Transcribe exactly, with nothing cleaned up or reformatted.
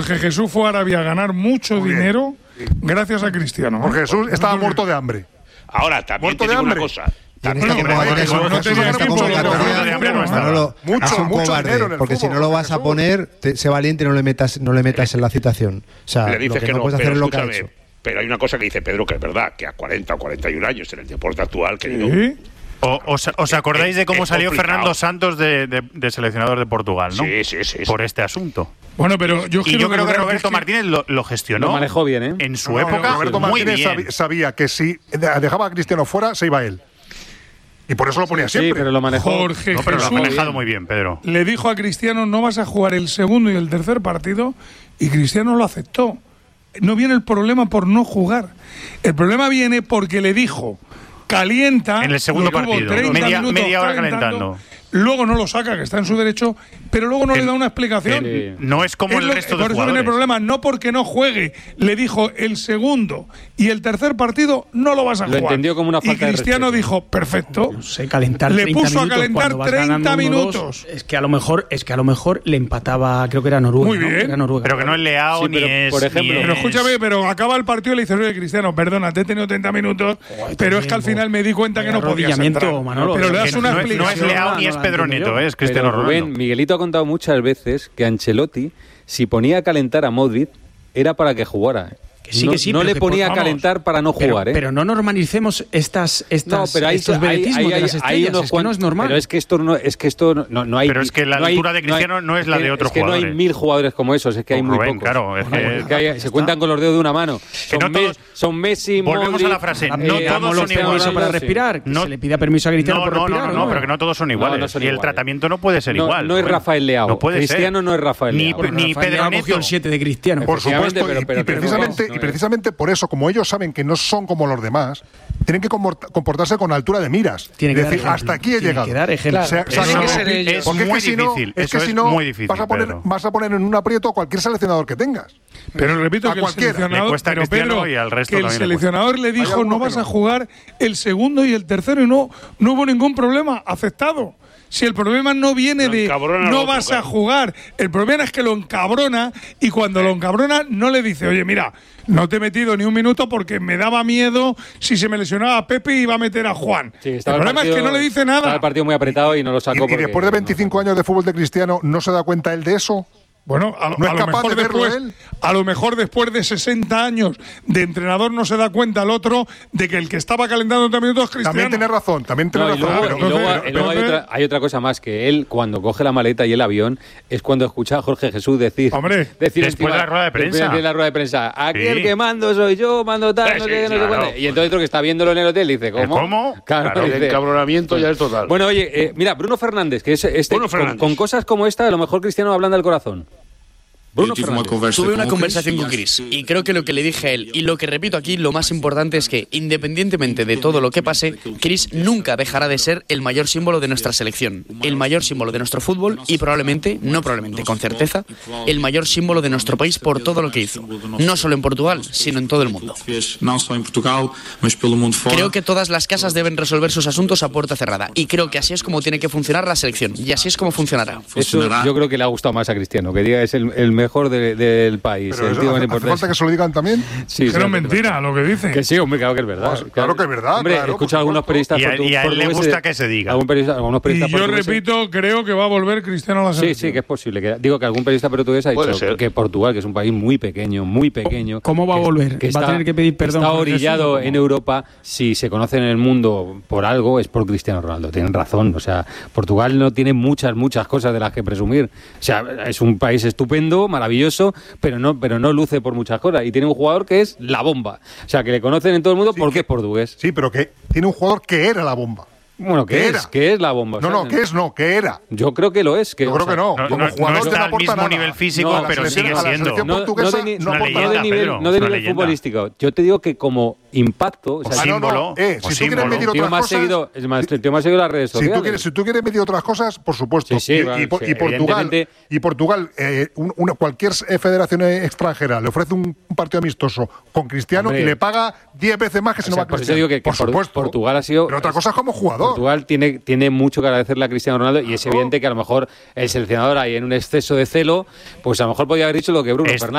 Jorge Jesús fue a Arabia a ganar mucho Muy dinero bien. gracias a Cristiano. Jorge Jesús estaba Muy muerto bien. de hambre. Ahora, también te digo una cosa. Mucho, mucho dinero porque si no lo vas a poner, te, sé valiente y no le metas, no le metas en la citación. O sea, le dices lo que, que no, no puedes hacer es lo que ha hecho. Pero hay una cosa que dice Pedro que es verdad, que a cuarenta o cuarenta y un años en el deporte actual, querido. ¿Sí? O, os, ¿Os acordáis de cómo es salió complicado. Fernando Santos de, de, de seleccionador de Portugal, no? Sí, sí, sí. Por sí. este asunto. Bueno, pero yo, y yo creo que que Roberto que... Martínez lo, lo gestionó. Lo manejó bien, ¿eh? En su no, época, Roberto muy Martínez bien. Sabía, sabía que si dejaba a Cristiano fuera, se iba él. Y por eso lo ponía Sí, siempre. pero lo manejó. Jorge No, pero lo ha Jesús manejado muy bien, Pedro. le dijo a Cristiano, no vas a jugar el segundo y el tercer partido, y Cristiano lo aceptó. No viene el problema por no jugar. El problema viene porque le dijo, calienta. En el segundo lo tuvo partido, treinta media- minutos media hora calentando, calentando. Luego no lo saca, que está en su derecho, pero luego no El- le da una explicación. el- No es como Es el lo- resto de por eso viene jugadores. el problema, no porque no juegue. Le dijo el segundo y el tercer partido no lo vas a Lo jugar. entendió como una falta y de Cristiano respeto. dijo, perfecto. No sé, calentar Le treinta puso a minutos calentar cuando vas treinta ganando uno dos, minutos. Es que a lo mejor, es que a lo mejor le empataba, creo que era Noruega. Muy ¿no? bien. Era Noruega. Pero que no es Leao, Sí, ni pero, es. por ejemplo- ni Pero es- escúchame, pero acaba el partido y le dice, oye, Cristiano, perdona, te he tenido treinta minutos, pero es que al final me di cuenta que no podías Arrodillamiento, entrar. Manolo. Pero le das que una no, es- no es explicación. Leao ni no es la Pedro entiendo Neto, yo. es Cristiano Pero, Ronaldo. Rubén, Miguelito ha contado muchas veces que Ancelotti, si ponía a calentar a Modric, era para que jugara. Que sí, no, que sí, no pero le que ponía por- a calentar para no Pero, jugar, ¿eh? pero no normalicemos estas, estas, no, pero hay, estos hay- vedetismos hay- de las hay estrellas. unos Es que no cuantos- es normal. Pero es que esto no, es que esto no, no, no hay. Pero es que la no hay- altura de Cristiano no es la que- de otros Es que no jugadores. hay mil jugadores como esos, es que hay Oh, muy Rubén, pocos. claro, es que- Es que hay- se cuentan con los dedos de una mano. Son, no Me- todos- son Messi, Volvemos Modric, a la frase, eh, no todos Ramos, son Cristiano iguales. permiso para Ronaldo, sí. respirar. Que No- se le pida permiso a Cristiano No, por no, respirar. no, no, no, pero que no todos son iguales. No, no son y el iguales. tratamiento no puede ser No- igual. no es Rubén. Rafael Leao. No puede Cristiano ser. no es Rafael Ni, Leao. Pe- ni Rafael Pedro Leao Neto. cogió el siete de Cristiano. Por Efectivamente, supuesto, pero- y- pero y, que no precisamente, es, no y es. precisamente por eso, como ellos saben que no son como los demás, tienen que comporta- comportarse con altura de miras. Tiene que decir, dar ejemplo. hasta aquí he Tiene llegado. que dar ejemplo. O sea, Claro, o sea, eso que- es ser ellos. porque Es muy que si no- difícil, es que eso si es no, muy difícil, vas a poner, Pedro. vas a poner en un aprieto a cualquier seleccionador que tengas. Pero repito A que el cualquiera. seleccionador, Le cuesta a pero Cristiano Pedro, y al resto que el también le seleccionador le Hay dijo alguno no que vas no. a jugar el segundo y el tercero y no, no hubo ningún problema, aceptado. Si el problema no viene Lo de encabrona al no otro, vas a claro. jugar, el problema es que lo encabrona y cuando lo encabrona no le dice, oye, mira, no te he metido ni un minuto porque me daba miedo si se me lesionaba a Pepe iba a meter a Juan. Sí, el estaba problema partido- es que no le dice Estaba nada. el partido muy apretado y no lo Y, sacó. y porque- después de veinticinco años de fútbol de Cristiano, ¿no se da cuenta él de eso? Bueno, a, lo- ¿No es a lo capaz mejor de verlo después, él? a lo mejor después de sesenta años de entrenador no se da cuenta el otro de que el que estaba calentando treinta minutos es Cristiano. También tiene razón, también tiene No, y razón. luego, pero- y luego- entonces- y luego hay, entonces- otra, hay otra cosa más, que él cuando coge la maleta y el avión es cuando escucha a Jorge Jesús decir, Hombre, decir después encima- de la rueda de prensa. después de la rueda de prensa, aquí Sí. el que mando soy yo, mando tal, Sí, no sé sí, qué, no sé claro. cuánto. Y entonces otro que está viéndolo en el hotel dice, ¿cómo? ¿Cómo? Claro, Claro, El dice- encabronamiento ya es total. Bueno, oye, eh, mira, Bruno Fernández, que es este, Bruno con, Fernández. con cosas como esta, a lo mejor Cristiano ablanda el corazón. Bruno Yo tive uma Fernández. conversa Tuve una com o conversación Chris con e Chris acho y creo que lo que le dije a él y lo que repito aquí, lo más importante es que independientemente de todo lo que pase, Chris nunca dejará de ser el mayor símbolo de nuestra selección, el mayor símbolo de nuestro fútbol y probablemente, no probablemente, con certeza, el mayor símbolo de nuestro país por todo lo que hizo, no solo en Portugal, sino en todo el mundo. não só em Portugal, mas pelo mundo fora. Creo que todas las casas deben resolver sus asuntos a puerta cerrada y creo que así es como tiene que funcionar la selección y así es como funcionará. Eso yo creo que le ha gustado más a Cristiano, que diga es el, el mejor de- del país. pero el eso tío hace, más hace importante. falta que se lo digan también. Sí, Pero sí, mentira lo que dice. Que sí, hombre, claro que es verdad. Pues claro que es verdad, Hombre, claro, escucha por a algunos supuesto. periodistas Y a- portu- y a él le portugueses- gusta que se diga. algún periodista- algunos Y periodistas yo portugueses- repito, creo que va a volver Cristiano a la Sí, selección. sí, que es posible. Que, digo que algún periodista portugués ha Puede dicho ser. que Portugal, que es un país muy pequeño, muy pequeño. ¿Cómo va a que- volver? que ¿Va a tener que pedir perdón Está por Jesús orillado o cómo? en Europa. Si se conoce en el mundo por algo, es por Cristiano Ronaldo. Tienen razón. O sea, Portugal no tiene muchas, muchas cosas de las que presumir. O sea, es un país estupendo, maravilloso, pero no, pero no luce por muchas cosas. Y tiene un jugador que es la bomba. O sea, que le conocen en todo el mundo Sí, porque que- es portugués. Sí, pero que tiene un jugador que era la bomba. Bueno, ¿qué ¿Qué es? era? ¿Qué es la bomba? No, O sea, no, ¿qué es? No, ¿qué era? Yo creo que lo es. Que, Yo o creo sea, que no. no- Como no- jugador no no está te al aporta mismo nada. nivel físico, No, a la pero selección- sigue a la siendo. selección No, no portuguesa de, ni- no una aporta no leyenda, de nada. nivel, Pedro, no de es una nivel leyenda. futbolístico. Yo te digo que como impacto, o sea, O Ah, no, no. símbolo, Eh, o si tú quieres símbolo. medir el tío otras más cosas, seguido, es más, el tío más seguido en las redes Si sociales. tú, quieres, si tú quieres medir otras cosas, por supuesto. Sí, sí, y, bueno, y por- sí, y Portugal, evidentemente. y Portugal eh, un- una, cualquier eh, federación extranjera le ofrece un, un partido amistoso con Cristiano Hombre. y le paga diez veces más que si O no sea, va por eso Cristiano. digo que, que por Por- supuesto. Portugal ha sido. Pero otra cosa es como jugador. Portugal tiene, tiene mucho que agradecerle a Cristiano Ronaldo y es evidente que a lo mejor el seleccionador ahí en un exceso de celo, pues a lo mejor podía haber dicho lo que Bruno Es- Fernández.